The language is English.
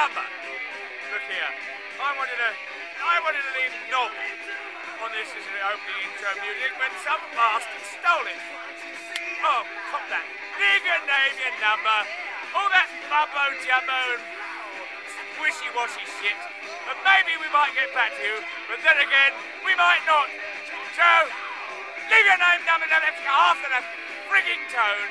number. Look here, I wanted to leave Knob on this as an opening intro music when some bastard stole it. Oh, cop that. Leave your name, your number, all that mumbo-jumbo and wishy-washy shit. And maybe we might get back to you, but then again, we might not. So, leave your name, number, after the frigging tone.